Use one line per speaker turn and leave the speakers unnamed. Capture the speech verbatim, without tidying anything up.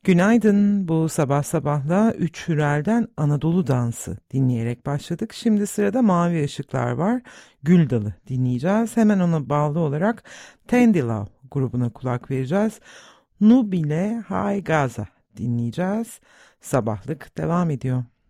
Günaydın. Bu sabah sabahla Üç Hürel'den Anadolu Dansı dinleyerek başladık. Şimdi sırada Mavi Işıklar var. Gül Dalı dinleyeceğiz. Hemen ona bağlı olarak Tendilav grubuna kulak vereceğiz. Nubile Hay Gaza dinleyeceğiz. Sabahlık devam ediyor.